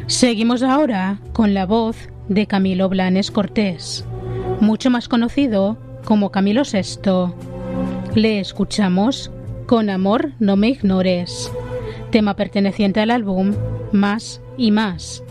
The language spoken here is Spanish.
Seguimos ahora con la voz de Camilo Blanes Cortés, mucho más conocido como Camilo VI. Le escuchamos con Amor no me ignores, tema perteneciente al álbum Más y Más,